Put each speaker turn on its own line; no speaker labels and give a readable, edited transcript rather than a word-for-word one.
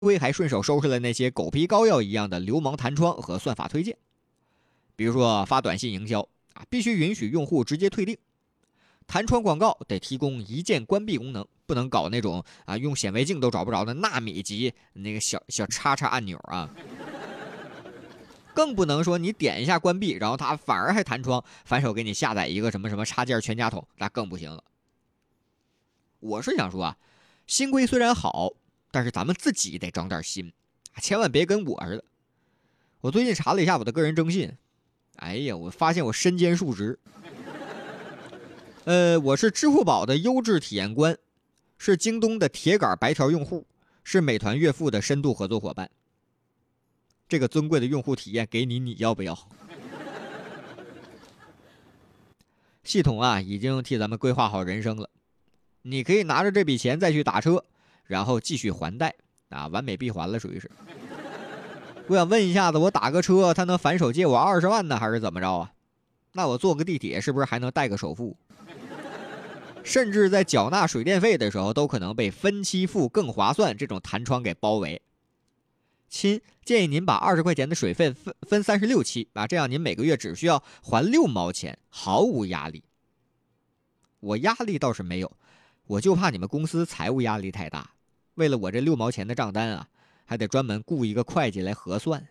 规还顺手收拾了那些狗皮膏药一样的流氓弹窗和算法推荐。比如说发短信营销必须允许用户直接退订；弹窗广告得提供一键关闭功能，不能搞那种用显微镜都找不着的纳米级那个小叉叉按钮啊。更不能说你点一下关闭，然后它反而还弹窗，反手给你下载一个什么什么插件全家桶，那更不行了。我是想说新规虽然好，但是咱们自己得长点心，千万别跟我似的。我最近查了一下我的个人征信，哎呀，我发现我身兼数职。我是支付宝的优质体验官，是京东的铁杆白条用户，是美团悦付的深度合作伙伴。这个尊贵的用户体验给你，你要不要？系统已经替咱们规划好人生了。你可以拿着这笔钱再去打车，然后继续还贷完美闭环了，属于是。我想问一下子，我打个车，他能反手借我20万呢，还是怎么着啊？那我坐个地铁是不是还能贷个首付？甚至在缴纳水电费的时候，都可能被分期付更划算这种弹窗给包围。亲，建议您把20块钱的水费分36期这样您每个月只需要还6毛钱，毫无压力。我压力倒是没有，我就怕你们公司财务压力太大，为了我这6毛钱的账单还得专门雇一个会计来核算。